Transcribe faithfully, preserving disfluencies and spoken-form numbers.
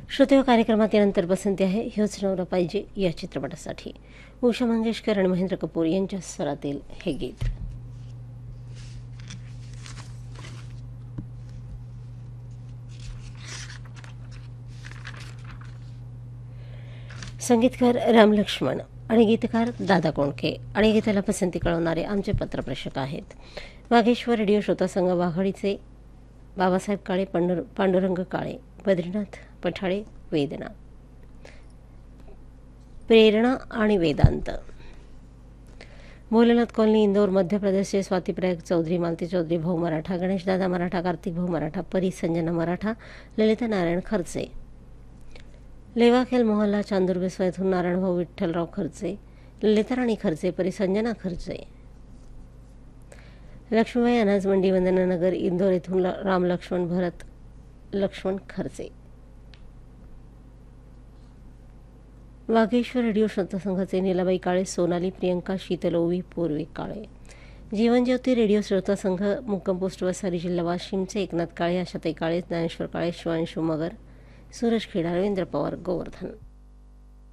श्रोते कार्यक्रमात यानंतर पसंती आहे ह्योच नवरा पाहिजे या चित्रपटासाठी उषा मंगेशकर आणि महेंद्र कपूर यांच्या स्वरातील हे गीत. संगीतकार राम लक्ष्मण आणि गीतकार दादा कोंडके आणि गीताला पसंती कळवणारे आमचे पत्रप्रेषक आहेत. वाघेश्वर रेडिओ श्रोता संघ वाघाडीचे बाबासाहेब काळे, पांडुर पांडुरंग काळे, बद्रीनाथ पठाळे, वेदना, प्रेरणा आणि वेदांत. भोलेनाथ कॉलनी, इंदौर, मध्य प्रदेशचे स्वाती प्रयाग चौधरी, मालती चौधरी, भाऊ मराठा, गणेश दादा मराठा, कार्तिक भाऊ मराठा, परी संजना मराठा, ललिता नारायण खर्चे. लेवाखेल मोहल्ला चांदुर्गेश्वर येथून नारायणभाऊ विठ्ठलराव खर्चे, ललिता राणी खर्चे, परी संजना खर्चे. लक्ष्मीबाई अनाज मंडी, वंदनानगर, इंदोर येथून राम लक्ष्मण भरत लक्ष्मण खर्चे. वाघेश्वर रेडिओ श्रोता संघाचे नीलाबाई काळे, सोनाली, प्रियंका, शीतल, ओवी, पूर्वी काळे. जीवनज्योती रेडिओ श्रोता संघ मुक्काम पोस्ट वसारी, जिल्हा वाशिमचे एकनाथ काळे, आशाताई काळे, ज्ञानेश्वर काळे, शिवांशु मगर, सूरज खेडा, रवींद्र पवार, गोवर्धन.